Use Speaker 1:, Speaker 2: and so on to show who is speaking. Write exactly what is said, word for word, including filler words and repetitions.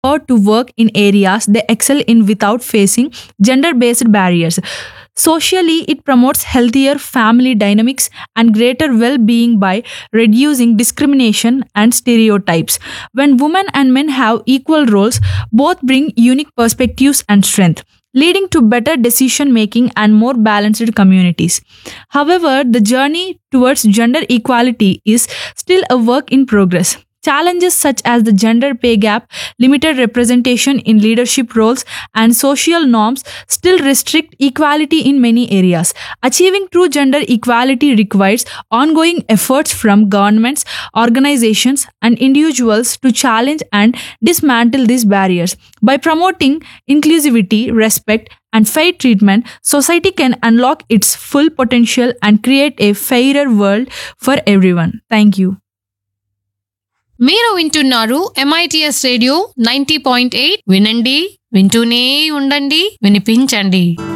Speaker 1: empowered to work in areas they excel in without facing gender based barriers. Socially, it promotes healthier family dynamics and greater well being by reducing discrimination and stereotypes. When women and men have equal roles, both bring unique perspectives and strength, leading to better decision making and more balanced communities. However, the journey towards gender equality is still a work in progress. Challenges such as the gender pay gap, limited representation in leadership roles, and social norms still restrict equality in many areas. Achieving true gender equality requires ongoing efforts from governments, organizations, and individuals to challenge and dismantle these barriers. By promoting inclusivity, respect, and fair treatment, society can unlock its full potential and create a fairer world for everyone. Thank you.
Speaker 2: మీరు వింటున్నారు MITS radio ninety point eight. వినండి, వింటూనే ఉండండి, వినిపించండి.